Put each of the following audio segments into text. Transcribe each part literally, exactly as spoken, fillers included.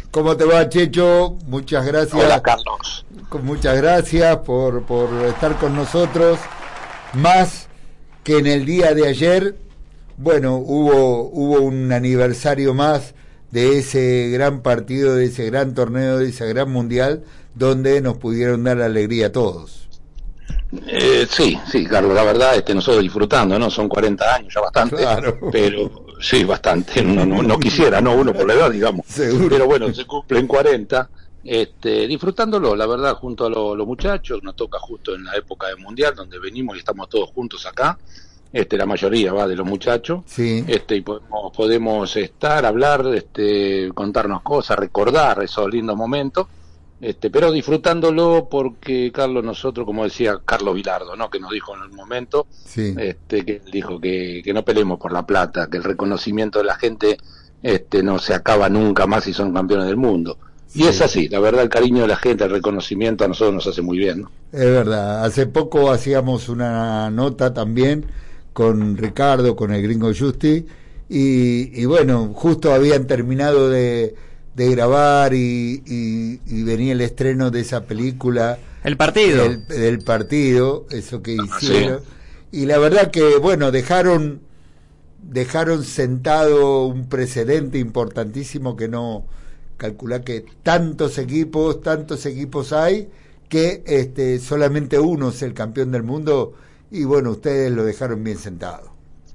¿Cómo te va, Checho? Muchas gracias. Hola, Carlos. Muchas gracias por, por estar con nosotros. Más que en el día de ayer, bueno, hubo, hubo un aniversario más de ese gran partido, de ese gran torneo, de ese gran mundial, donde nos pudieron dar alegría a todos. Eh, sí, sí, Carlos, la verdad, este, nosotros disfrutando, ¿no? Son cuarenta años, ya bastante, claro. Pero sí, bastante, no, no, no quisiera, ¿no? Uno por la edad, digamos. Seguro. Pero bueno, se cumplen cuarenta, este, disfrutándolo, la verdad, junto a lo, los muchachos, nos toca justo en la época del mundial, donde venimos y estamos todos juntos acá. Este, la mayoría va de los muchachos, sí. este, y podemos, podemos estar, hablar, este, contarnos cosas, recordar esos lindos momentos, este, pero disfrutándolo porque Carlos, nosotros, como decía Carlos Vilardo, ¿no? Que nos dijo en el momento, sí. este, que dijo que, que no peleemos por la plata, que el reconocimiento de la gente, este, no se acaba nunca más si son campeones del mundo. Y sí. Es así, la verdad, el cariño de la gente, el reconocimiento a nosotros nos hace muy bien, ¿no? Es verdad, hace poco hacíamos una nota también con Ricardo, con el Gringo Justi, y, y bueno, justo habían terminado de, de grabar y, y, y venía el estreno de esa película. El partido. El, del partido, eso que ah, hicieron. Sí. Y la verdad que, bueno, dejaron, dejaron sentado un precedente importantísimo que no, calcula que tantos equipos, tantos equipos hay, que este solamente uno es el campeón del mundo. Y bueno, ustedes lo dejaron bien sentado.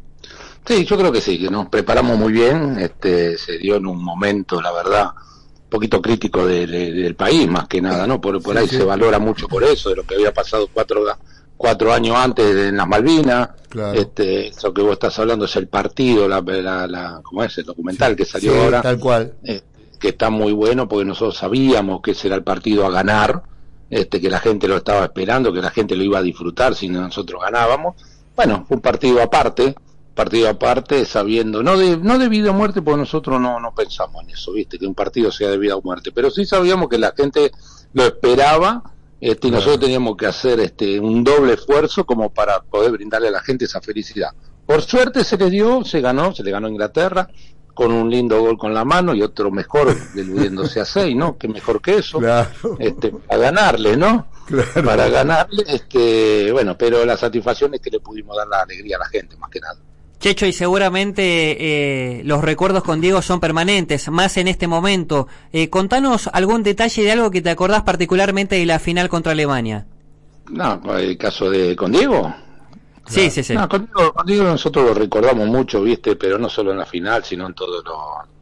Sí, yo creo que sí, que nos preparamos muy bien, este, se dio en un momento, la verdad, un poquito crítico de, de, del país, más que nada, ¿no? Por, por sí, ahí sí. Se valora mucho por eso, de lo que había pasado cuatro, cuatro años antes en las Malvinas, claro. Este, eso que vos estás hablando es el partido, la, la, la ¿cómo es? El documental sí, que salió sí, ahora. Tal cual. Eh, que está muy bueno porque nosotros sabíamos que ese era el partido a ganar, este, que la gente lo estaba esperando, que la gente lo iba a disfrutar si nosotros ganábamos. Bueno, fue un partido aparte, partido aparte, sabiendo, no de, no de vida o muerte, porque nosotros no, no pensamos en eso, viste, que un partido sea de vida o muerte, pero sí sabíamos que la gente lo esperaba, este, y claro. Nosotros teníamos que hacer este un doble esfuerzo como para poder brindarle a la gente esa felicidad. Por suerte se le dio, se ganó, se le ganó a Inglaterra, con un lindo gol con la mano y otro mejor deludiéndose a seis, ¿no? Que mejor que eso, claro. este, para ganarle, ¿no? Claro. Para ganarle, este, bueno, pero la satisfacción es que le pudimos dar la alegría a la gente, más que nada. Checho, y seguramente eh, los recuerdos con Diego son permanentes, más en este momento. Eh, contanos algún detalle de algo que te acordás particularmente de la final contra Alemania. No, el caso de con Diego. Sí, claro. sí, sí. No, con Diego, con Diego nosotros lo recordamos mucho, viste, pero no solo en la final, sino en todo lo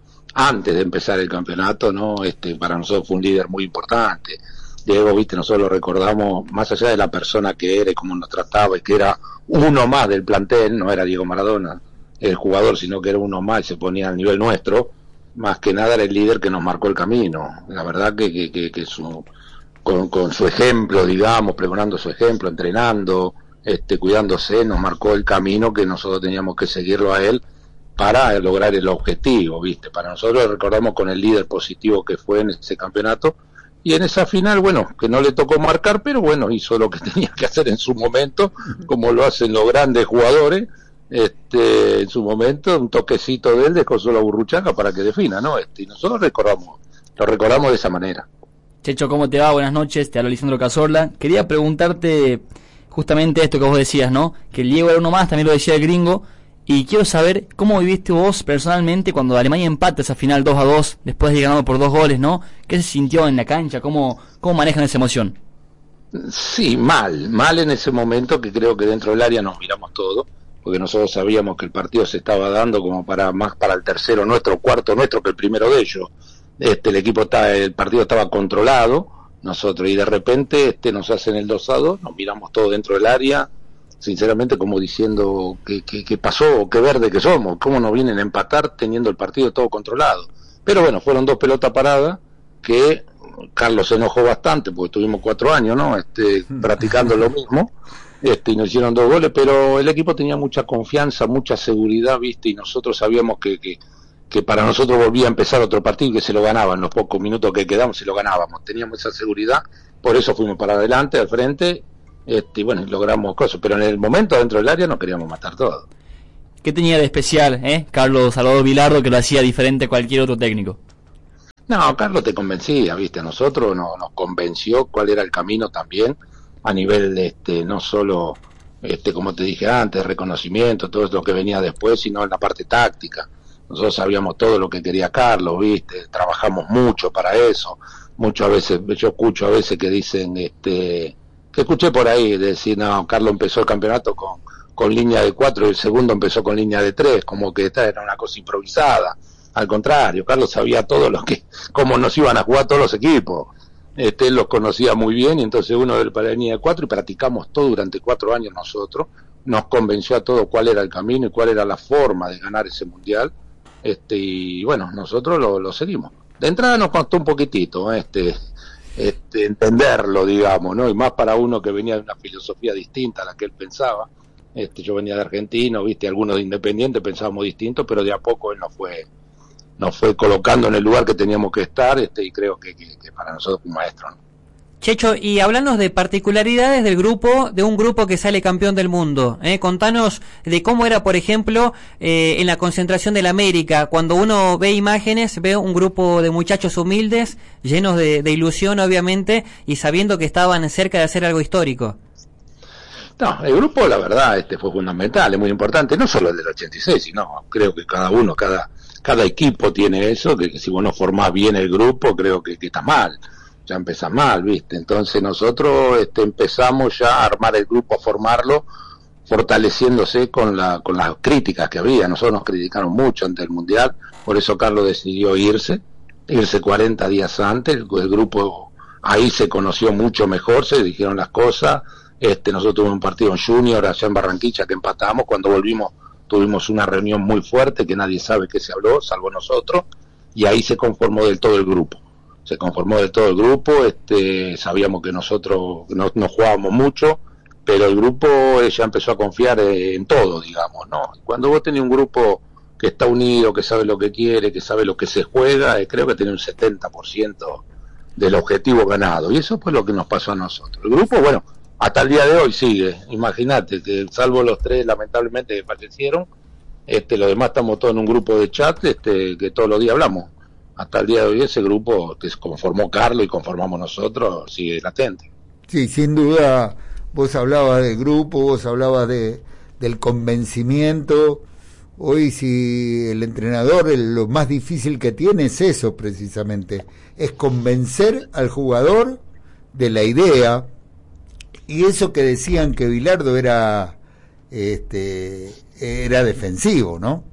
antes de empezar el campeonato, ¿no? Este, para nosotros fue un líder muy importante. Diego, viste, nosotros lo recordamos más allá de la persona que era y cómo nos trataba, y que era uno más del plantel, no era Diego Maradona el jugador, sino que era uno más y se ponía al nivel nuestro. Más que nada era el líder que nos marcó el camino. La verdad que, que, que, que su, con, con su ejemplo, digamos, pregonando su ejemplo, entrenando, este, cuidándose, nos marcó el camino que nosotros teníamos que seguirlo a él para lograr el objetivo, viste. Para nosotros recordamos con el líder positivo que fue en ese campeonato, y en esa final, bueno, que no le tocó marcar, pero bueno, hizo lo que tenía que hacer en su momento, como lo hacen los grandes jugadores, este, en su momento, un toquecito de él dejó solo a Burruchaga para que defina, ¿no? Este, y nosotros recordamos, lo recordamos de esa manera. Checho, ¿cómo te va? Buenas noches, te habla Lisandro Cazorla. Quería preguntarte justamente esto que vos decías, ¿no? Que el Diego era uno más, también lo decía el Gringo, y quiero saber cómo viviste vos personalmente cuando Alemania empata esa final dos a dos, después de ir ganando por dos goles, ¿no? ¿Qué se sintió en la cancha? ¿Cómo, cómo manejan esa emoción? Sí, mal, mal en ese momento, que creo que dentro del área nos miramos todo, porque nosotros sabíamos que el partido se estaba dando como para más para el tercero nuestro, cuarto nuestro que el primero de ellos. Este, el equipo está, el partido estaba controlado, nosotros, y de repente este nos hacen el dos a dos, nos miramos todo dentro del área, sinceramente como diciendo qué qué qué pasó, qué verde que somos, cómo nos vienen a empatar teniendo el partido todo controlado. Pero bueno, fueron dos pelotas paradas que Carlos se enojó bastante porque tuvimos cuatro años, ¿no? Este, practicando lo mismo, este, y nos hicieron dos goles, pero el equipo tenía mucha confianza, mucha seguridad, viste, y nosotros sabíamos que, que, que para nosotros volvía a empezar otro partido y que se lo ganaban, los pocos minutos que quedamos se lo ganábamos, teníamos esa seguridad, por eso fuimos para adelante, al frente, este, y bueno, logramos cosas, pero en el momento dentro del área nos queríamos matar todo. ¿Qué tenía de especial, eh, Carlos Salvador Vilardo, que lo hacía diferente a cualquier otro técnico? No, Carlos te convencía, viste, a nosotros no, nos convenció cuál era el camino también, a nivel, este, no solo, este, como te dije antes, reconocimiento, todo lo que venía después, sino en la parte táctica. Nosotros sabíamos todo lo que quería Carlos, viste, trabajamos mucho para eso, mucho a veces, yo escucho a veces que dicen, este, que escuché por ahí, decir, no, Carlos empezó el campeonato con, con línea de cuatro y el segundo empezó con línea de tres, como que esta era una cosa improvisada. Al contrario, Carlos sabía todo lo que, cómo nos iban a jugar todos los equipos. Este, él los conocía muy bien, y entonces uno del para la línea de cuatro, y practicamos todo durante cuatro años nosotros, nos convenció a todos cuál era el camino y cuál era la forma de ganar ese mundial, este, y bueno, nosotros lo, lo seguimos. De entrada nos costó un poquitito, este, este, entenderlo, digamos, ¿no? Y más para uno que venía de una filosofía distinta a la que él pensaba. Este, yo venía de Argentino, viste, algunos de Independiente pensábamos distinto, pero de a poco él nos fue nos fue colocando en el lugar que teníamos que estar, este, y creo que, que, que para nosotros un maestro, ¿no? Checho, y hablanos de particularidades del grupo, de un grupo que sale campeón del mundo, ¿eh? Contanos de cómo era, por ejemplo, eh, en la concentración del América, cuando uno ve imágenes, ve un grupo de muchachos humildes, llenos de, de ilusión, obviamente, y sabiendo que estaban cerca de hacer algo histórico. No, el grupo, la verdad, este fue fundamental, es muy importante, no solo el del ochenta y seis, sino creo que cada uno, cada cada equipo tiene eso, que, que si vos no formás bien el grupo, creo que, que está mal, ya empezás mal, ¿viste? Entonces nosotros este, empezamos ya a armar el grupo, a formarlo, fortaleciéndose con la con las críticas que había. Nosotros nos criticaron mucho ante el Mundial, por eso Carlos decidió irse, irse cuarenta días antes, el, el grupo ahí se conoció mucho mejor, se dijeron las cosas. Este, nosotros tuvimos un partido en Junior allá en Barranquilla que empatamos, cuando volvimos tuvimos una reunión muy fuerte que nadie sabe qué se habló, salvo nosotros, y ahí se conformó del todo el grupo. Se conformó del todo el grupo, este, sabíamos que nosotros no, no jugábamos mucho, pero el grupo ya empezó a confiar en todo, digamos, ¿no? Cuando vos tenés un grupo que está unido, que sabe lo que quiere, que sabe lo que se juega, eh, creo que tiene un setenta por ciento del objetivo ganado, y eso fue lo que nos pasó a nosotros. El grupo, bueno, hasta el día de hoy sigue, imagínate, que salvo los tres lamentablemente que fallecieron, este, los demás estamos todos en un grupo de chat, este, que todos los días hablamos. Hasta el día de hoy ese grupo que conformó Carlos y conformamos nosotros sigue latente. Sí, sin duda, vos hablabas del grupo, vos hablabas de, del convencimiento. Hoy si el entrenador, el, lo más difícil que tiene es eso precisamente, es convencer al jugador de la idea. Y eso que decían que Bilardo era este era defensivo, ¿no?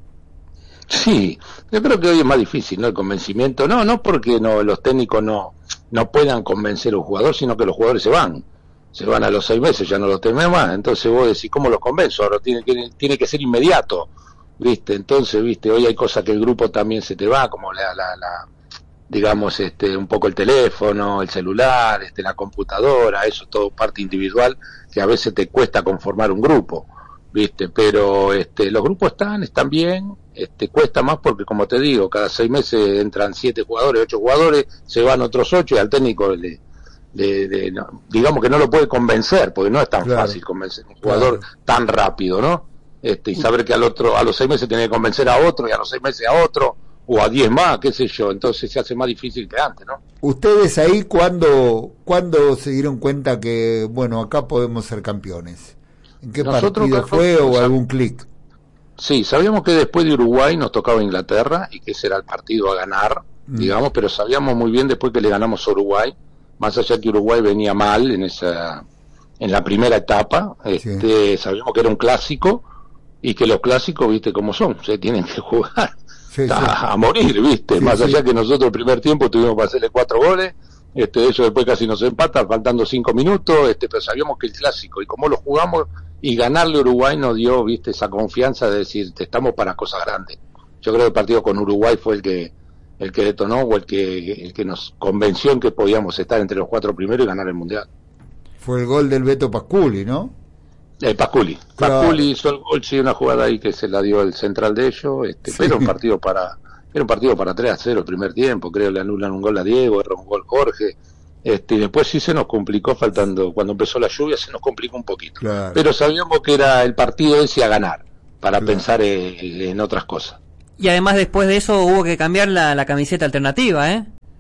Sí, yo creo que hoy es más difícil, ¿no? El convencimiento, no, no porque no los técnicos no no puedan convencer a un jugador, sino que los jugadores se van, se van a los seis meses, ya no los tenemos más, entonces vos decís, ¿cómo los convenzo? Ahora tiene que, tiene que ser inmediato, ¿viste? Entonces, ¿viste? Hoy hay cosas que el grupo también se te va, como la, la, la digamos, este, un poco el teléfono, el celular, este, la computadora, eso es todo parte individual, que a veces te cuesta conformar un grupo, ¿viste? Pero este, los grupos están, están bien, este, cuesta más porque, como te digo, cada seis meses entran siete jugadores, ocho jugadores, se van otros ocho, y al técnico le, le, le no, digamos que no lo puede convencer, porque no es tan claro. fácil convencer a un jugador claro. tan rápido, ¿no? Este, y saber que al otro, a los seis meses tiene que convencer a otro, y a los seis meses a otro, o a diez más, qué sé yo, entonces se hace más difícil que antes, ¿no? ¿Ustedes ahí cuándo, cuándo se dieron cuenta que, bueno, acá podemos ser campeones? ¿En qué Nosotros partido fue o sab- algún clic? Sí, sabíamos que después de Uruguay nos tocaba Inglaterra y que ese era el partido a ganar, mm. digamos, pero sabíamos muy bien después que le ganamos a Uruguay, más allá que Uruguay venía mal en esa en la primera etapa, este, sí. sabíamos que era un clásico y que los clásicos, viste cómo son, se tienen que jugar. Sí, sí. A, a morir, viste, sí, más allá sí. que nosotros el primer tiempo tuvimos que hacerle cuatro goles, este, eso después casi nos empatan, faltando cinco minutos, este, pero sabíamos que el clásico, y como lo jugamos, y ganarle a Uruguay nos dio, viste, esa confianza de decir, estamos para cosas grandes. Yo creo que el partido con Uruguay fue el que, el que detonó, o el que, el que nos convenció en que podíamos estar entre los cuatro primeros y ganar el Mundial. Fue el gol del Beto Pasculi, ¿no? Eh, Pasculi, claro. Pasculi hizo el gol, sí, una jugada ahí que se la dio el central de ellos, este, sí. pero un partido para era un partido para tres a cero el primer tiempo, creo le anulan un gol a Diego, era un gol Jorge, este, y después sí se nos complicó faltando, cuando empezó la lluvia se nos complicó un poquito, claro. pero sabíamos que era el partido ese a ganar, para claro. pensar en, en otras cosas. Y además después de eso hubo que cambiar la, la camiseta alternativa, ¿eh?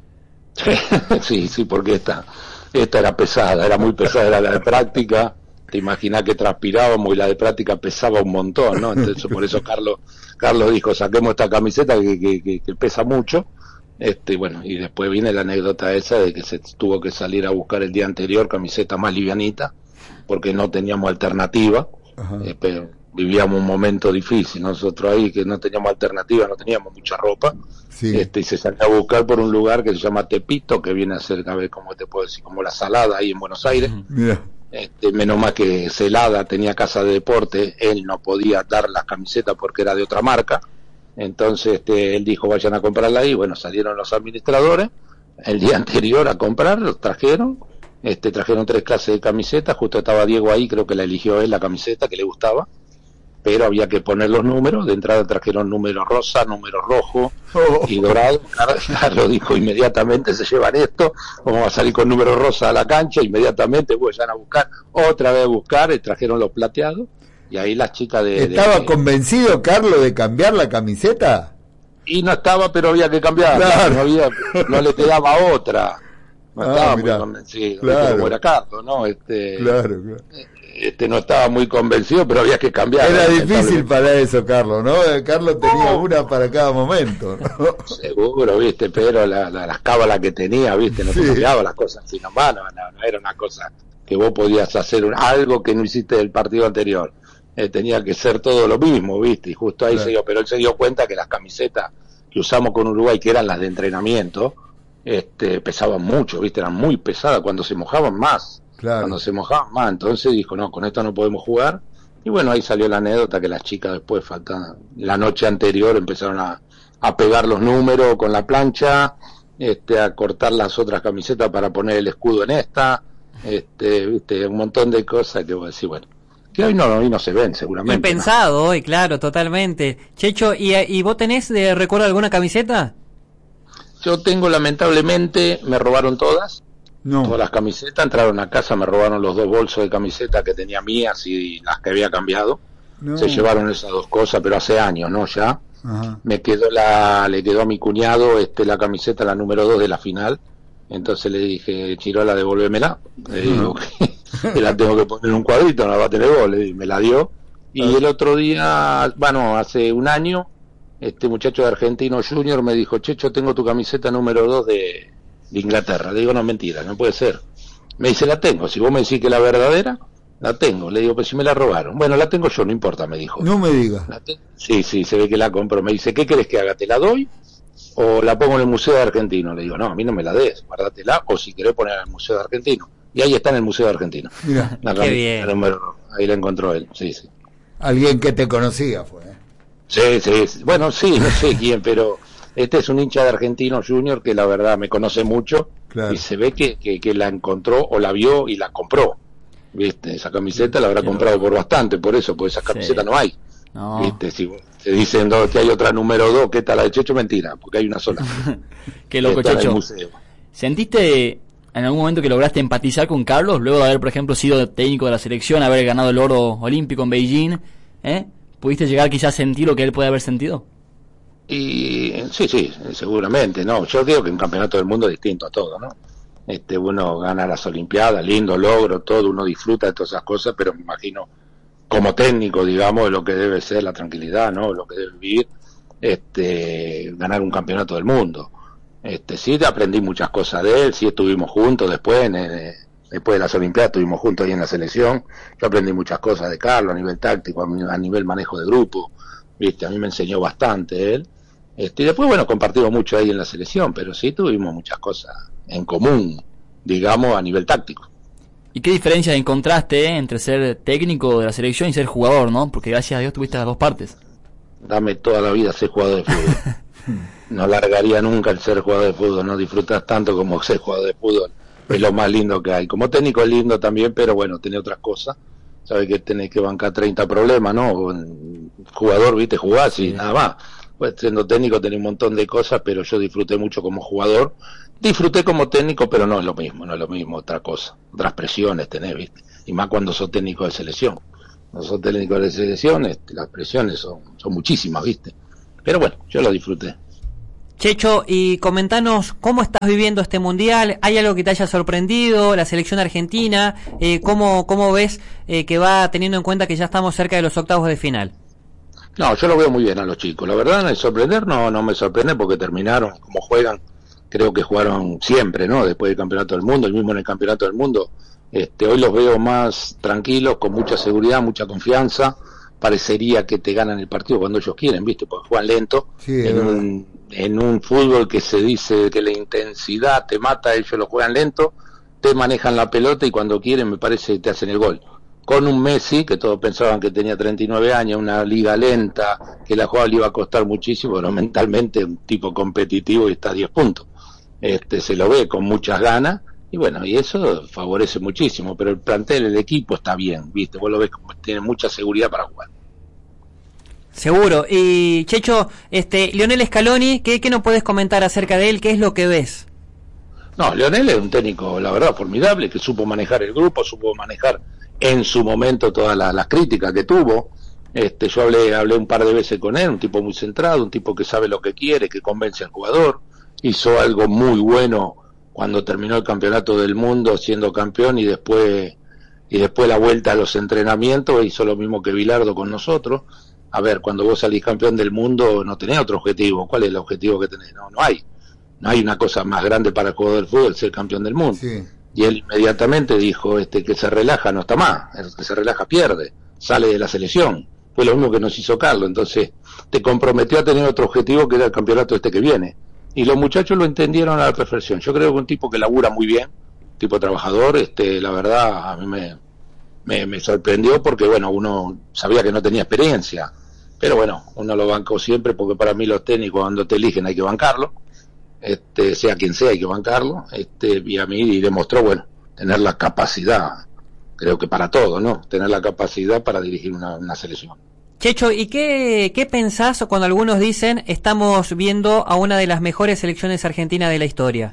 Sí, sí, porque esta, esta era pesada, era muy pesada, era la de práctica. Te imaginás que transpirábamos y la de práctica pesaba un montón, ¿no? Entonces por eso Carlos Carlos dijo, saquemos esta camiseta que, que, que, que pesa mucho. Este, bueno, y después viene la anécdota esa de que se tuvo que salir a buscar el día anterior camiseta más livianita, porque no teníamos alternativa, eh, pero vivíamos un momento difícil, nosotros ahí que no teníamos alternativa, no teníamos mucha ropa, sí. este, y se salió a buscar por un lugar que se llama Tepito, que viene a ser, a ver, ¿cómo te puedo decir? Como la Salada ahí en Buenos Aires. Yeah. Este, menos mal que Celada tenía casa de deporte, él no podía dar las camisetas porque era de otra marca, entonces este, él dijo vayan a comprarla ahí. Bueno, salieron los administradores el día anterior a comprar, los trajeron, este, trajeron tres clases de camisetas, justo estaba Diego ahí, creo que la eligió él la camiseta que le gustaba, pero había que poner los números. De entrada trajeron números rosa, números rojo oh. y dorado. Carlos dijo inmediatamente se llevan esto, vamos a salir con números rosa a la cancha, inmediatamente vayan a buscar, otra vez a buscar, y trajeron los plateados, y ahí las chicas de... ¿Estaba de, convencido Carlos de cambiar la camiseta? Y no estaba, pero había que cambiarla, claro. no, había, no le quedaba otra, no ah, estaba mirá. muy convencido, claro. como era Carlos, ¿no? Este, claro, claro. Este no estaba muy convencido, pero había que cambiar. Era difícil para eso, Carlos, ¿no? Carlos tenía oh. una para cada momento, ¿no? Seguro, viste, pero la, la, las cábalas que tenía, viste, no sí. te cambiaba las cosas así nomás, no, no, no era una cosa que vos podías hacer un, algo que no hiciste del partido anterior. Eh, tenía que ser todo lo mismo, viste, y justo ahí claro. se dio, pero él se dio cuenta que las camisetas que usamos con Uruguay, que eran las de entrenamiento, este, pesaban mucho, viste, eran muy pesadas, cuando se mojaban más. Claro. Cuando se mojaban más, entonces dijo, no, con esto no podemos jugar. Y bueno, ahí salió la anécdota que las chicas después, faltan, la noche anterior, empezaron a, a pegar los números con la plancha, este, a cortar las otras camisetas para poner el escudo en esta, este, viste, un montón de cosas que vos decís, bueno, que hoy no, hoy no se ven seguramente. Impensado ¿no? hoy, claro, totalmente. Checho, ¿y, ¿y vos tenés de recuerdo alguna camiseta? Yo tengo, lamentablemente, me robaron todas. No. Todas las camisetas, entraron a casa, me robaron los dos bolsos de camisetas que tenía mías y las que había cambiado. No. Se llevaron esas dos cosas, pero hace años, ¿no? Ya. Ajá. Me quedó la, le quedó a mi cuñado este la camiseta, la número dos de la final. Entonces le dije, Chirola, devuélvemela. Le digo que, que la tengo que poner en un cuadrito, no la va a tener vos. Le dije, me la dio. Y ah. el otro día, bueno, hace un año, este muchacho de Argentino Junior me dijo, Checho, tengo tu camiseta número dos de... de Inglaterra. Le digo, no, mentira, no puede ser. Me dice, la tengo, si vos me decís que es la verdadera, la tengo. Le digo, pues si me la robaron. Bueno, la tengo yo, no importa, me dijo. No me diga. Sí, sí, se ve que la compró. Me dice, ¿qué querés que haga? ¿Te la doy o la pongo en el Museo de Argentino? Le digo, no, a mí no me la des, guárdatela, o si querés poner en el Museo de Argentino. Y ahí está en el Museo de Argentino. Mira, la qué bien. Número, ahí la encontró él, sí, sí. Alguien que te conocía fue, ¿eh? Sí, sí, sí. Bueno, sí, no sé quién, pero... Este es un hincha de Argentino Junior que la verdad me conoce mucho, claro. y se ve que, que, que la encontró o la vio y la compró. ¿Viste? Esa camiseta la habrá Qué comprado loco. por bastante, por eso, porque esa camiseta sí. no hay. No. ¿Viste? Si se dicen no, que hay otra número dos, que está la de Checho, mentira, porque hay una sola. Qué loco, Checho. ¿Sentiste en algún momento que lograste empatizar con Carlos, luego de haber, por ejemplo, sido técnico de la selección, haber ganado el oro olímpico en Beijing? ¿Eh? ¿Pudiste llegar quizás a sentir lo que él puede haber sentido? Y sí, sí, seguramente, no, yo digo que un campeonato del mundo es distinto a todo, ¿no? Este, uno gana las olimpiadas, lindo logro, todo, uno disfruta de todas esas cosas, pero me imagino como técnico, digamos, lo que debe ser la tranquilidad, ¿no? Lo que debe vivir, este, ganar un campeonato del mundo. Este, sí, aprendí muchas cosas de él, sí estuvimos juntos después, en, eh, después de las olimpiadas estuvimos juntos ahí en la selección, yo aprendí muchas cosas de Carlos a nivel táctico, a nivel manejo de grupo, viste, a mí me enseñó bastante él. Este, y después, bueno, compartimos mucho ahí en la selección, pero sí tuvimos muchas cosas en común, digamos, a nivel táctico. ¿Y qué diferencia encontraste eh, entre ser técnico de la selección y ser jugador, no? Porque gracias a Dios tuviste las dos partes. Dame toda la vida ser jugador de fútbol. No largaría nunca el ser jugador de fútbol, no disfrutas tanto como ser jugador de fútbol. Es lo más lindo que hay. Como técnico es lindo también, pero bueno, tiene otras cosas. Sabes que tenés que bancar treinta problemas, ¿no? Jugador, viste, jugás y sí. nada más. Pues siendo técnico tenés un montón de cosas, pero yo disfruté mucho como jugador. Disfruté como técnico, pero no es lo mismo, no es lo mismo, otra cosa. Otras presiones tenés, ¿viste? Y más cuando sos técnico de selección. Cuando sos técnico de selección, este, las presiones son, son muchísimas, ¿viste? Pero bueno, yo lo disfruté. Checho, y comentanos cómo estás viviendo este Mundial. ¿Hay algo que te haya sorprendido? La selección argentina, eh, ¿cómo, cómo ves eh, que va teniendo en cuenta que ya estamos cerca de los octavos de final? No, yo lo veo muy bien a los chicos. La verdad, el sorprender no, no me sorprende porque terminaron como juegan. Creo que jugaron siempre, ¿no? Después del Campeonato del Mundo, el mismo en el Campeonato del Mundo. Este, hoy los veo más tranquilos, con mucha seguridad, mucha confianza. Parecería que te ganan el partido cuando ellos quieren, ¿viste? Porque juegan lento. Sí, en, un, en un fútbol que se dice que la intensidad te mata, ellos lo juegan lento, te manejan la pelota y cuando quieren, me parece, te hacen el gol. Con un Messi, que todos pensaban que tenía treinta y nueve años, una liga lenta, que la jugada le iba a costar muchísimo, pero mentalmente un tipo competitivo y está a diez puntos. Este, se lo ve con muchas ganas, y bueno, y eso favorece muchísimo, pero el plantel, el equipo está bien, ¿viste? Vos lo ves como tiene mucha seguridad para jugar. Seguro. Y Checho, este, Lionel Scaloni, ¿qué, qué nos puedes comentar acerca de él? ¿Qué es lo que ves? No, Lionel es un técnico, la verdad, formidable, que supo manejar el grupo, supo manejar en su momento todas las, las críticas que tuvo. Este, yo hablé, hablé un par de veces con él, un tipo muy centrado, un tipo que sabe lo que quiere, que convence al jugador. Hizo algo muy bueno cuando terminó el campeonato del mundo siendo campeón y después y después la vuelta a los entrenamientos hizo lo mismo que Bilardo con nosotros. A ver, cuando vos salís campeón del mundo no tenés otro objetivo. ¿Cuál es el objetivo que tenés? No, no hay. No hay una cosa más grande para el jugador del fútbol, ser campeón del mundo. Sí. Y él inmediatamente dijo, este, que se relaja no está más, el que se relaja pierde, sale de la selección. Fue lo mismo que nos hizo Carlos, entonces te comprometió a tener otro objetivo que era el campeonato este que viene. Y los muchachos lo entendieron a la perfección. Yo creo que un tipo que labura muy bien, tipo trabajador, este, la verdad a mí me, me, me sorprendió porque bueno, uno sabía que no tenía experiencia, pero bueno, uno lo bancó siempre porque para mí los técnicos cuando te eligen hay que bancarlo. Este, sea quien sea hay que bancarlo, este, y a mí y demostró, bueno, tener la capacidad, creo que para todo, ¿no? Tener la capacidad para dirigir una, una selección. Checho, ¿y qué, qué pensás cuando algunos dicen estamos viendo a una de las mejores selecciones argentinas de la historia?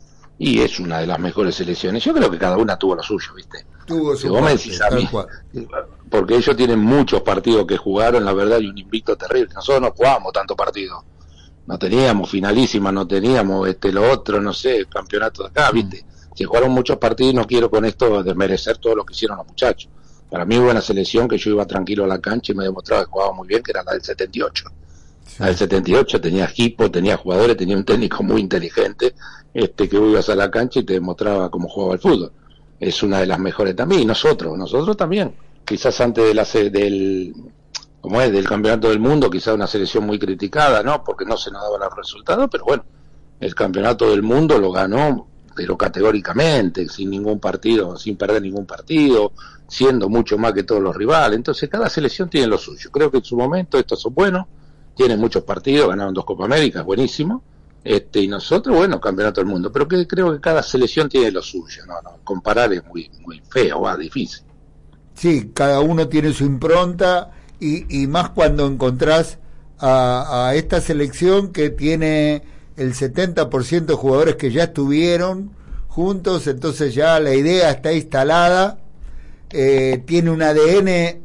Y es una de las mejores selecciones, yo creo que cada una tuvo lo suyo, ¿viste? Tuvo su si vos parte, me decís a mí, cual. porque ellos tienen muchos partidos que jugaron, la verdad, y un invicto terrible. Nosotros no jugamos tanto partido. No teníamos finalísima, no teníamos este lo otro, no sé, campeonato de acá, ¿viste? Se jugaron muchos partidos y no quiero con esto desmerecer todo lo que hicieron los muchachos. Para mí hubo una selección que yo iba tranquilo a la cancha y me demostraba que jugaba muy bien, que era la del setenta y ocho. Sí. La del setenta y ocho tenía equipo, tenía jugadores, tenía un técnico muy inteligente, este que vos ibas a la cancha y te demostraba cómo jugaba el fútbol. Es una de las mejores también, y nosotros, nosotros también. Quizás antes de la, del... como es, del campeonato del mundo, quizá una selección muy criticada, ¿no? Porque no se nos daban los resultados, pero bueno, el campeonato del mundo lo ganó, pero categóricamente, sin ningún partido, sin perder ningún partido, siendo mucho más que todos los rivales. Entonces cada selección tiene lo suyo. Creo que en su momento estos son buenos, tienen muchos partidos, ganaron dos Copa América, buenísimo, este, y nosotros, bueno, campeonato del mundo, pero que creo que cada selección tiene lo suyo, no, no, comparar es muy, muy feo, va, difícil. Sí, cada uno tiene su impronta. Y, y más cuando encontrás a, a esta selección que tiene el setenta por ciento de jugadores que ya estuvieron juntos, entonces ya la idea está instalada, eh, tiene un A D N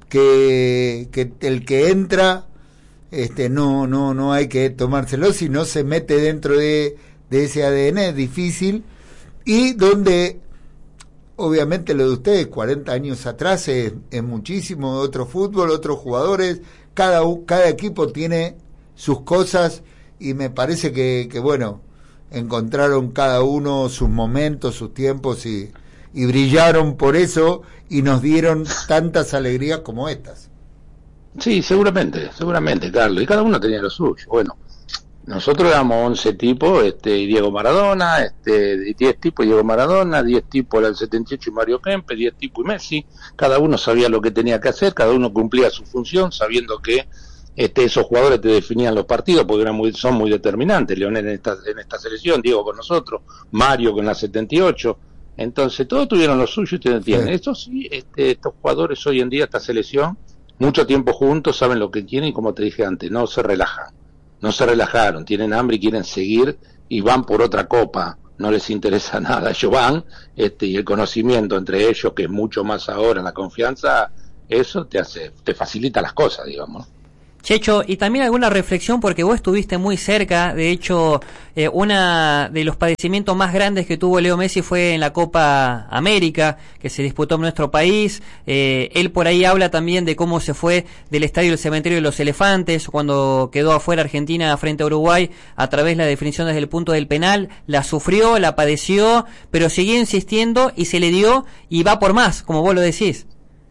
que, que el que entra, este, no, no, no hay que tomárselo, si no se mete dentro de, de ese A D N, es difícil, y donde obviamente lo de ustedes cuarenta años atrás es, es muchísimo, otro fútbol, otros jugadores, cada cada equipo tiene sus cosas y me parece que, que bueno, encontraron cada uno sus momentos, sus tiempos y, y brillaron por eso y nos dieron tantas alegrías como estas. Sí, seguramente, seguramente, Carlos, y cada uno tenía lo suyo. Bueno, nosotros éramos once tipos, este, Diego Maradona, este, diez tipos Diego Maradona, diez tipos era el setenta y ocho y Mario Kempe, diez tipos y Messi, cada uno sabía lo que tenía que hacer, cada uno cumplía su función, sabiendo que este, esos jugadores te definían los partidos, porque eran muy, son muy determinantes, Leonel en esta, en esta selección, Diego con nosotros, Mario con la setenta y ocho, entonces todos tuvieron lo suyo y ustedes entienden. Sí. Esto sí, este, estos jugadores hoy en día, esta selección, mucho tiempo juntos, saben lo que quieren y como te dije antes, no se relajan. No se relajaron, tienen hambre y quieren seguir y van por otra copa, no les interesa nada, ellos van, este, y el conocimiento entre ellos, que es mucho más ahora, la confianza, eso te hace, te facilita las cosas, digamos. Checho, y también alguna reflexión, porque vos estuviste muy cerca, de hecho, eh, una de los padecimientos más grandes que tuvo Leo Messi fue en la Copa América, que se disputó en nuestro país. Eh, él por ahí habla también de cómo se fue del estadio del Cementerio de los Elefantes, cuando quedó afuera Argentina frente a Uruguay, a través de la definición desde el punto del penal, la sufrió, la padeció, pero siguió insistiendo y se le dio, y va por más, como vos lo decís.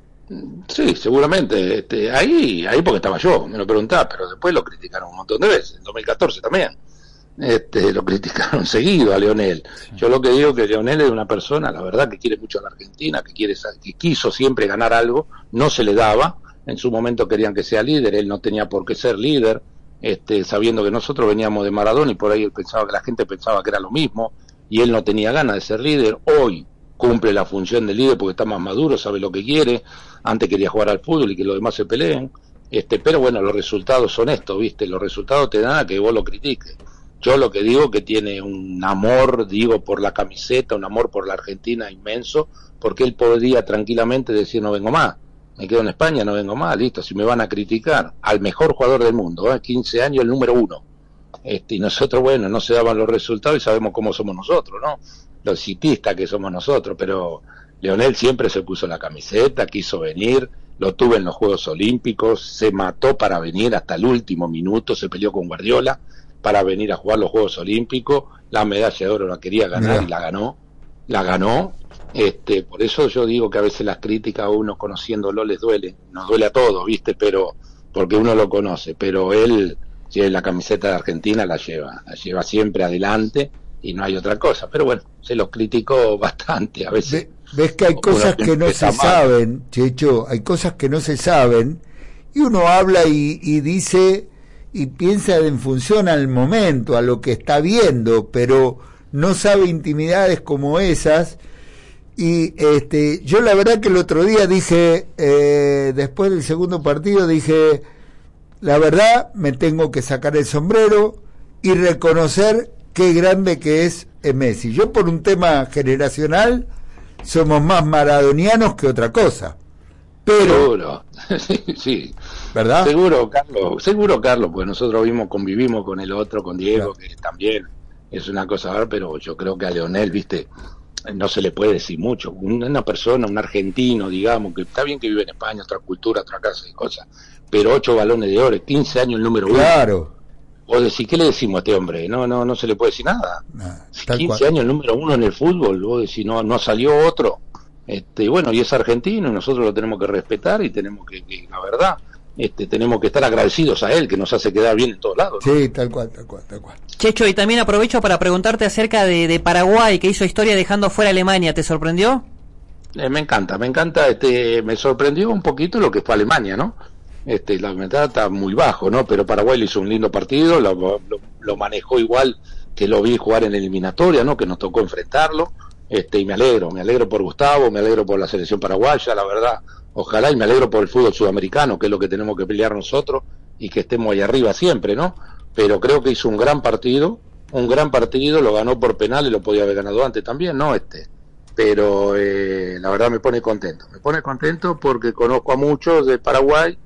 Sí, seguramente. Este, ahí, ahí porque estaba yo, me lo preguntaba, pero después lo criticaron un montón de veces. En dos mil catorce también. Este, lo criticaron seguido a Lionel. Sí. Yo lo que digo es que Lionel es una persona, la verdad, que quiere mucho a la Argentina, que quiere, que quiso siempre ganar algo, no se le daba. En su momento querían que sea líder, él no tenía por qué ser líder, este, sabiendo que nosotros veníamos de Maradona y por ahí él pensaba que la gente pensaba que era lo mismo y él no tenía ganas de ser líder. Hoy cumple la función de líder porque está más maduro, sabe lo que quiere. Antes quería jugar al fútbol y que los demás se peleen, este, pero bueno, los resultados son estos, ¿viste? Los resultados te dan a que vos lo critiques. Yo lo que digo que tiene un amor, digo, por la camiseta, un amor por la Argentina inmenso, porque él podría tranquilamente decir no vengo más, me quedo en España, no vengo más, listo, si me van a criticar al mejor jugador del mundo, ¿eh? quince años, el número uno, este, y nosotros, bueno, no se daban los resultados y sabemos cómo somos nosotros, ¿no? Los citistas que somos nosotros, pero Lionel siempre se puso la camiseta, quiso venir, lo tuve en los Juegos Olímpicos, se mató para venir hasta el último minuto, se peleó con Guardiola para venir a jugar los Juegos Olímpicos, la medalla de oro la quería ganar. Mira. Y la ganó, la ganó, este, por eso yo digo que a veces las críticas a uno conociéndolo les duele, nos duele a todos, ¿viste? Pero, porque uno lo conoce, pero él, si es la camiseta de Argentina, la lleva, la lleva siempre adelante y no hay otra cosa, pero bueno, se los criticó bastante a veces. Ves que hay cosas que no se saben, Checho, hay cosas que no se saben, y uno habla y, y dice y piensa en función al momento, a lo que está viendo, pero no sabe intimidades como esas. Y este, yo la verdad que el otro día dije, eh, después del segundo partido, dije, la verdad me tengo que sacar el sombrero y reconocer qué grande que es Messi. Yo por un tema generacional somos más maradonianos que otra cosa, pero seguro, sí, sí, ¿verdad? Seguro, Carlos, seguro, Carlos, pues nosotros vimos, convivimos con el otro, con Diego, claro, que también es una cosa, pero yo creo que a Lionel, viste, no se le puede decir mucho. Una persona, un argentino, digamos, que está bien que vive en España, otra cultura, otra casa y cosas, pero ocho balones de oro, quince años el número uno. Claro. O decir, ¿qué le decimos a este hombre? No, no, no se le puede decir nada. Nah, quince cual. años el número uno en el fútbol, vos decís, no, no salió otro. Este, bueno, y es argentino y nosotros lo tenemos que respetar y tenemos que, que la verdad, este, tenemos que estar agradecidos a él, que nos hace quedar bien en todos lados, ¿no? Sí, tal cual, tal cual, tal cual. Checho, y también aprovecho para preguntarte acerca de, de Paraguay, que hizo historia dejando fuera a Alemania. ¿Te sorprendió? Eh, me encanta, me encanta, este, me sorprendió un poquito lo que fue Alemania, ¿no? Este, la meta está muy bajo, ¿no? Pero Paraguay le hizo un lindo partido, lo, lo, lo manejó igual que lo vi jugar en eliminatoria, ¿no? Que nos tocó enfrentarlo, este, y me alegro, me alegro por Gustavo, me alegro por la selección paraguaya, la verdad, ojalá, y me alegro por el fútbol sudamericano, que es lo que tenemos que pelear nosotros, y que estemos ahí arriba siempre, ¿no? Pero creo que hizo un gran partido, un gran partido, lo ganó por penal y lo podía haber ganado antes también, ¿no? Este, pero eh, la verdad me pone contento, me pone contento porque conozco a muchos de Paraguay,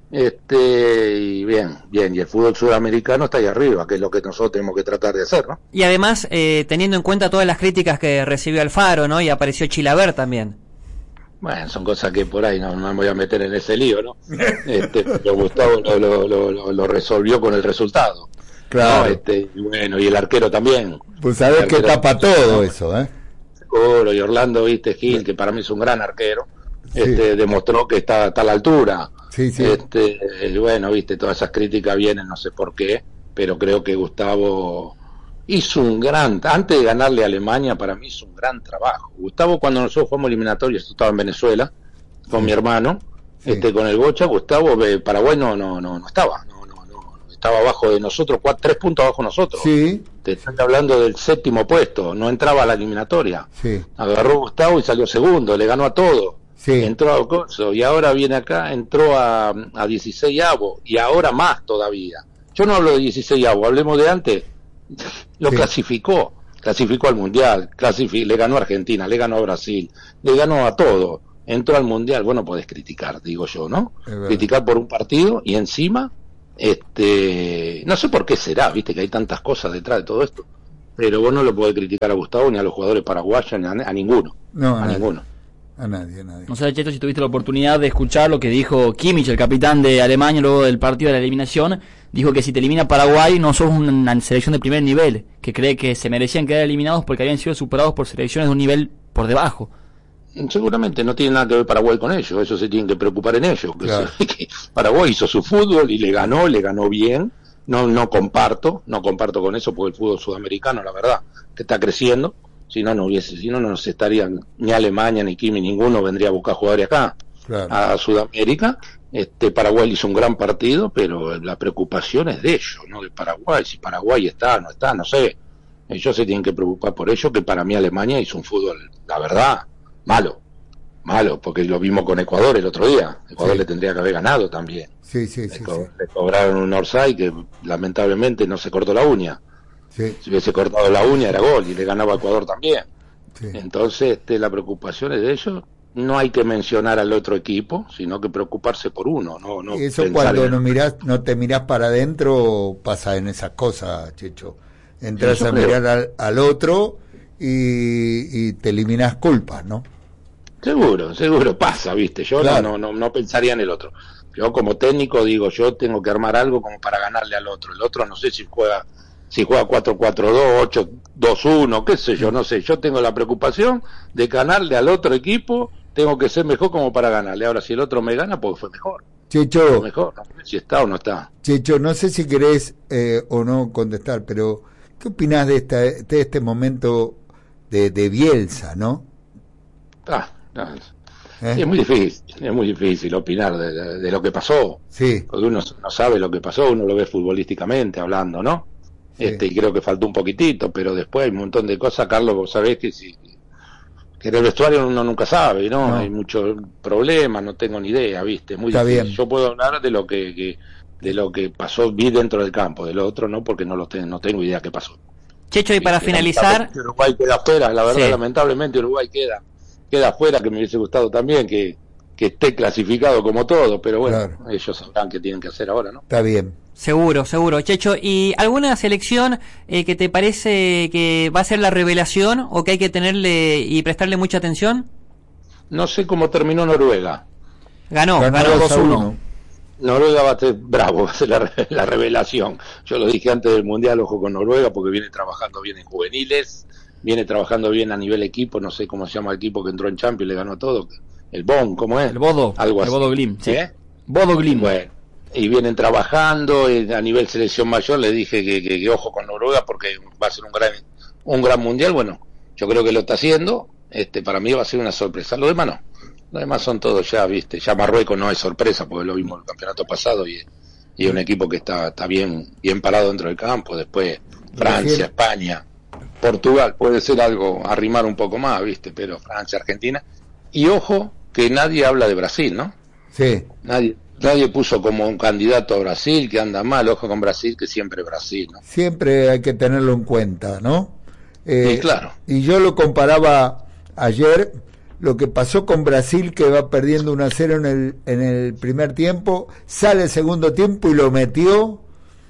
este, y bien, bien, y el fútbol sudamericano está ahí arriba, que es lo que nosotros tenemos que tratar de hacer, ¿no? Y además, eh, teniendo en cuenta todas las críticas que recibió Alfaro, ¿no? Y apareció Chilaver también. Bueno, son cosas que por ahí no, no me voy a meter en ese lío, ¿no? Este, pero Gustavo lo, lo, lo, lo resolvió con el resultado. Claro. ¿No? Este, y bueno, y el arquero también. Pues sabés que tapa todo eso, ¿eh? Seguro, y Orlando, viste, Gil, que para mí es un gran arquero, este, sí, demostró que está, está a la altura. Sí, sí. Este, bueno, viste, todas esas críticas vienen, no sé por qué, pero creo que Gustavo hizo un gran, antes de ganarle a Alemania, para mí hizo un gran trabajo. Gustavo, cuando nosotros fuimos eliminatorios, esto estaba en Venezuela, con sí, mi hermano, sí, este, con el Bocha, Gustavo, Paraguay no, no, no, no estaba, no, no, no, estaba abajo de nosotros, cuatro, tres puntos abajo de nosotros. Sí. Te están hablando del séptimo puesto, no entraba a la eliminatoria. Sí. Agarró Gustavo y salió segundo, le ganó a todo. Sí. Entró a Ocoso y ahora viene acá, entró a, a dieciséis avos y ahora más todavía. Yo no hablo de dieciséis avos, hablemos de antes. Lo sí, clasificó, clasificó al Mundial, clasificó, le ganó a Argentina, le ganó a Brasil, le ganó a todo. Entró al Mundial, bueno, podés criticar, digo yo, ¿no? Criticar por un partido y encima Este, no sé por qué será, viste que hay tantas cosas detrás de todo esto, pero vos no lo podés criticar a Gustavo ni a los jugadores paraguayos, ni a, a ninguno, no, a, a nadie. ninguno. A nadie, a nadie. No sé, Checho, si tuviste la oportunidad de escuchar lo que dijo Kimmich, el capitán de Alemania, luego del partido de la eliminación. Dijo que si te elimina Paraguay no sos una selección de primer nivel, que cree que se merecían quedar eliminados porque habían sido superados por selecciones de un nivel por debajo. Seguramente no tiene nada que ver Paraguay con ellos, eso se tienen que preocupar en ellos. Claro. Que Paraguay hizo su fútbol y le ganó, le ganó bien. No, no comparto, no comparto con eso porque el fútbol sudamericano, la verdad, que está creciendo. Si no, no hubiese, si no, no nos estarían ni Alemania ni Kimi, ninguno vendría a buscar jugadores acá, claro. a Sudamérica. Este Paraguay hizo un gran partido, pero la preocupación es de ellos, no de Paraguay. Si Paraguay está, no está, no sé. Ellos se tienen que preocupar por ello, que para mí Alemania hizo un fútbol, la verdad, malo, malo, porque lo vimos con Ecuador el otro día. Ecuador sí. le tendría que haber ganado también. Sí, sí, le, sí, co- sí. le cobraron un offside que lamentablemente no se cortó la uña. Sí. Si hubiese cortado la uña era gol y le ganaba a Ecuador también. Sí. Entonces, este, la preocupación es de ellos. No hay que mencionar al otro equipo, sino que preocuparse por uno. No, no Eso pensar cuando en- no mirás, no te mirás para adentro, pasa en esas cosas, Checho. Entras Yo a creo. mirar al, al otro y, y te eliminás culpas, ¿no? Seguro, seguro pasa, viste. Yo Claro. no, no, no pensaría en el otro. Yo como técnico digo, yo tengo que armar algo como para ganarle al otro. El otro no sé si juega, si juega cuatro cuatro dos, ocho dos uno, qué sé yo, no sé. Yo tengo la preocupación de ganarle al otro equipo, tengo que ser mejor como para ganarle. Ahora si el otro me gana, pues fue mejor. Fue Checho, mejor, no sé si está o no está. Checho, no sé si querés eh, o no contestar, pero ¿qué opinás de, esta, de este momento de, de Bielsa, no? Ah, ah, ¿Eh? sí, es muy difícil, es muy difícil opinar de, de- de lo que pasó. Sí, Porque uno no sabe lo que pasó, uno lo ve futbolísticamente hablando, ¿no? Sí. Este, y creo que faltó un poquitito, pero después hay un montón de cosas, Carlos, vos sabés que si que en el vestuario uno nunca sabe, ¿no? No. Hay muchos problemas, no tengo ni idea, ¿viste? Muy Está difícil. bien. Yo puedo hablar de lo que, que de lo que pasó, vi dentro del campo, de lo otro no, porque no lo tengo, no tengo idea qué pasó. Checho, y para Viste, finalizar, lamentablemente Uruguay queda afuera, la verdad, Sí. lamentablemente Uruguay queda queda afuera, que me hubiese gustado también que, que esté clasificado como todo, pero bueno, Claro. ellos sabrán qué tienen que hacer ahora, ¿no? está bien. seguro, seguro. Checho, ¿y alguna selección eh, que te parece que va a ser la revelación o que hay que tenerle y prestarle mucha atención? No sé cómo terminó Noruega. Ganó, Ganó ganó dos a dos uno. uno. Noruega va a ser bravo, va a ser la, re- la revelación. Yo lo dije antes del Mundial, ojo con Noruega, porque viene trabajando bien en juveniles, viene trabajando bien a nivel equipo, no sé cómo se llama el equipo que entró en Champions, le ganó a todo. El Bon, ¿cómo es? El Bodo, Algo el así. Bodo Glim, sí. ¿Eh? Bodo Glim. Bueno, y vienen trabajando eh, a nivel selección mayor, le dije que, que, que ojo con Noruega porque va a ser un gran un gran mundial. Bueno, yo creo que lo está haciendo, este para mí va a ser una sorpresa. Los demás no, los demás son todos ya, viste, ya Marruecos no es sorpresa porque lo vimos en el campeonato pasado y, y es un equipo que está, está bien, bien parado dentro del campo. Después Francia, España, Portugal puede ser algo, arrimar un poco más, viste, pero Francia, Argentina, y ojo que nadie habla de Brasil, ¿no? Sí, Nadie, nadie puso como un candidato a Brasil, que anda mal, ojo con Brasil, que siempre Brasil, ¿no? siempre hay que tenerlo en cuenta, ¿no? Eh, Sí, claro. Y yo lo comparaba ayer, lo que pasó con Brasil, que va perdiendo uno a cero en el, en el primer tiempo, sale el segundo tiempo y lo metió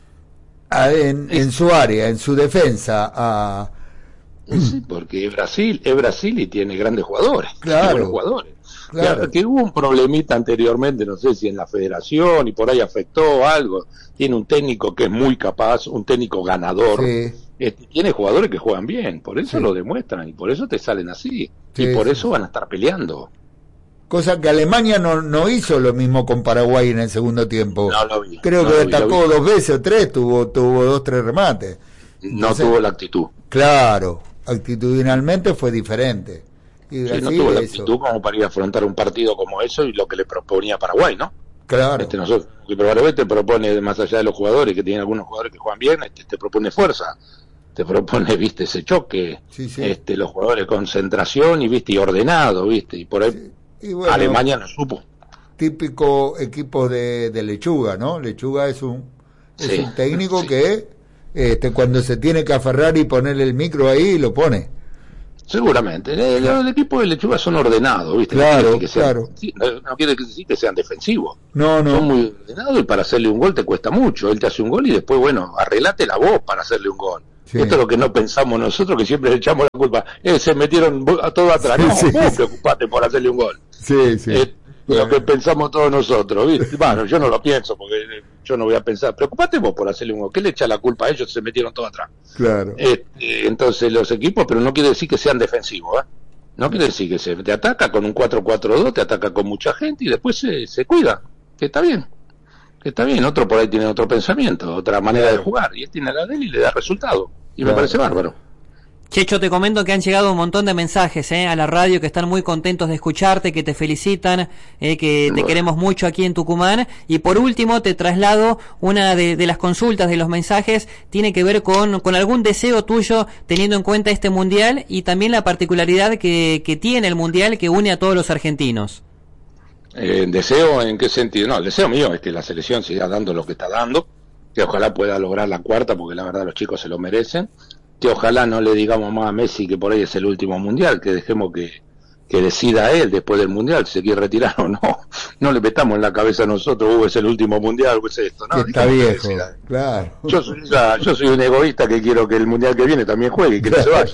a- en, en su área, en su defensa. A, Sí, porque es Brasil, es Brasil y tiene grandes jugadores, Claro. tiene buenos jugadores. Claro. Que, que hubo un problemita anteriormente, no sé si en la federación y por ahí afectó algo. Tiene un técnico que es muy capaz, un técnico ganador. Sí. Este, tiene jugadores que juegan bien, por eso Sí. lo demuestran y por eso te salen así. Sí, y por sí. eso van a estar peleando. Cosa que Alemania no, no hizo lo mismo con Paraguay en el segundo tiempo. No lo vi, Creo no que lo vi, lo destacó vi. dos veces o tres, tuvo, tuvo dos, tres remates. No Entonces, tuvo la actitud. Claro, actitudinalmente fue diferente. Y Sí, Brasil, no tuvo la eso. actitud como para ir a afrontar un partido como eso y lo que le proponía Paraguay, ¿no? Claro, Este, nosotros, que Paraguay te propone, más allá de los jugadores, que tienen algunos jugadores que juegan bien, este, te propone fuerza, te propone, viste, ese choque, Sí, sí. este, los jugadores concentración y, viste, y ordenado, viste, y por ahí Sí. Y bueno, Alemania no supo. típico equipo de, de Lechuga, ¿no? Lechuga es un, es Sí, un técnico sí. que este, cuando se tiene que aferrar y ponerle el micro ahí, lo pone. Seguramente. El, el equipo de Lechuga son ordenados, ¿viste? Claro, no sean, claro. No, no quiere decir que sean defensivos. No, no. Son muy ordenados y para hacerle un gol te cuesta mucho. Él te hace un gol y después, bueno, arreglate la voz para hacerle un gol. Sí. Esto es lo que no pensamos nosotros, que siempre le echamos la culpa. Eh, se metieron a todo atrás. Sí, no, sí, vos sí. preocupate por hacerle un gol. Sí, sí. Eh, lo que pensamos todos nosotros, ¿viste? Bueno, yo no lo pienso porque yo no voy a pensar. Preocupate vos por hacerle un gol. ¿Qué le echa la culpa a ellos? Se metieron todos atrás. Claro. Eh, eh, entonces los equipos, pero no quiere decir que sean defensivos, ¿eh? No quiere decir que se te ataca con un cuatro cuatro dos, te ataca con mucha gente y después se, se cuida. Que está bien. Que está bien. Otro por ahí tiene otro pensamiento, otra manera claro. de jugar. Y él tiene la de él y le da resultado. Y claro. me parece bárbaro. Checho, te comento que han llegado un montón de mensajes eh, a la radio, que están muy contentos de escucharte, que te felicitan, eh, que te bueno. queremos mucho aquí en Tucumán. Y por último te traslado una de, de las consultas de los mensajes, tiene que ver con, con algún deseo tuyo teniendo en cuenta este Mundial y también la particularidad que, que tiene el Mundial que une a todos los argentinos. Eh, ¿Deseo en qué sentido? No, el deseo mío es que la selección siga dando lo que está dando, que ojalá pueda lograr la cuarta, porque la verdad los chicos se lo merecen. Que ojalá no le digamos más a Messi que por ahí es el último mundial, que dejemos que, que decida él después del mundial si se quiere retirar o no. No le metamos en la cabeza a nosotros, uh, es el último mundial, es esto, ¿no? Que está viejo, claro. Yo soy, ya, yo soy un egoísta que quiero que el mundial que viene también juegue y que no se vaya.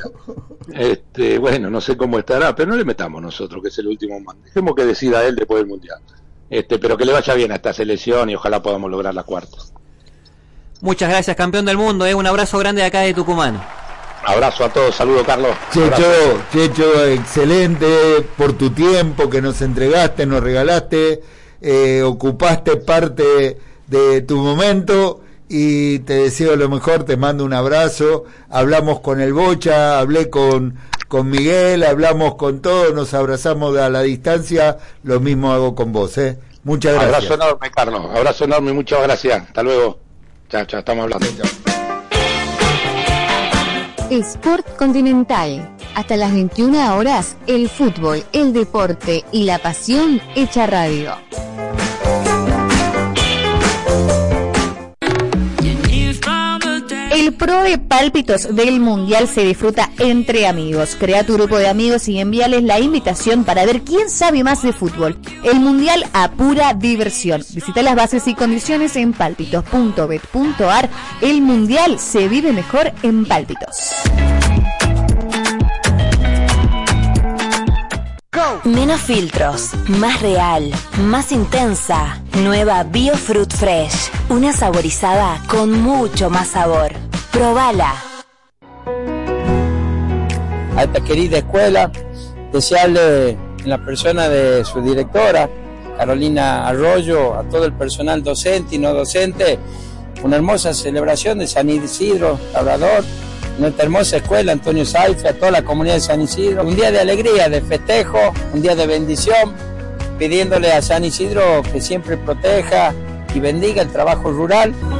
Este, bueno, no sé cómo estará, pero no le metamos nosotros que es el último mundial. Dejemos que decida él después del mundial. Este, pero que le vaya bien a esta selección y ojalá podamos lograr la cuarta. Muchas gracias, campeón del mundo, ¿eh? Un abrazo grande de acá de Tucumán. Abrazo a todos, saludos Carlos. Checho, Checho, excelente por tu tiempo que nos entregaste, nos regalaste, eh, ocupaste parte de tu momento y te deseo lo mejor, te mando un abrazo. Hablamos con el Bocha, hablé con, con Miguel, hablamos con todos, nos abrazamos a la distancia, lo mismo hago con vos, ¿eh? Muchas gracias. Abrazo enorme, Carlos, abrazo enorme y muchas gracias. Hasta luego. Chao, chao, estamos hablando. Chao. Sport Continental. Hasta las veintiuna horas, el fútbol, el deporte y la pasión hecha radio. El Pro de Pálpitos del Mundial se disfruta entre amigos. Crea tu grupo de amigos y envíales la invitación para ver quién sabe más de fútbol. El Mundial a pura diversión. Visita las bases y condiciones en pálpitos punto bet punto ar. El Mundial se vive mejor en Pálpitos. Menos filtros, más real, más intensa. Nueva Biofruit Fresh. Una saborizada con mucho más sabor. Probala. A esta querida escuela, desearle en la persona de su directora, Carolina Arroyo, a todo el personal docente y no docente, una hermosa celebración de San Isidro Labrador, nuestra hermosa escuela Antonio Saife, a toda la comunidad de San Isidro. Un día de alegría, de festejo, un día de bendición, pidiéndole a San Isidro que siempre proteja y bendiga el trabajo rural.